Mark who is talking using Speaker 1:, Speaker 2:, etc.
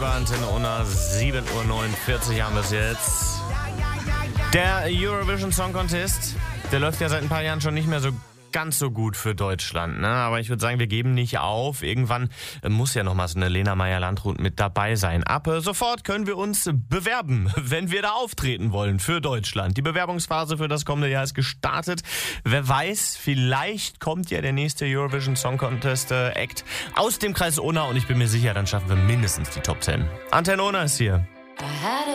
Speaker 1: bei Antenne Unna. 7.49 Uhr haben wir es jetzt. Der Eurovision Song Contest, der läuft ja seit ein paar Jahren schon nicht mehr so ganz so gut für Deutschland, ne? Aber ich würde sagen, wir geben nicht auf. Irgendwann muss ja noch mal so eine Lena Meyer-Landrut mit dabei sein. Ab sofort können wir uns bewerben, wenn wir da auftreten wollen für Deutschland. Die Bewerbungsphase für das kommende Jahr ist gestartet. Wer weiß, vielleicht kommt ja der nächste Eurovision Song Contest Act aus dem Kreis Unna und ich bin mir sicher, dann schaffen wir mindestens die Top 10. Antenne Unna ist hier.